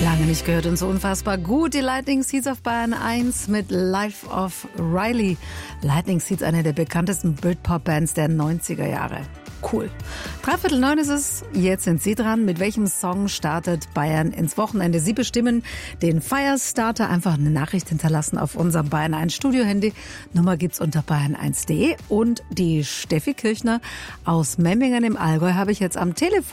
Lange nicht gehört und so unfassbar gut. Die Lightning Seeds auf Bayern 1 mit Life of Riley. Lightning Seeds, eine der bekanntesten Britpop-Bands der 90er Jahre. Cool. 8:45 ist es. Jetzt sind Sie dran. Mit welchem Song startet Bayern ins Wochenende? Sie bestimmen den Firestarter. Einfach eine Nachricht hinterlassen auf unserem Bayern 1 Studio-Handy. Nummer gibt's unter bayern1.de. Und die Steffi Kirchner aus Memmingen im Allgäu habe ich jetzt am Telefon.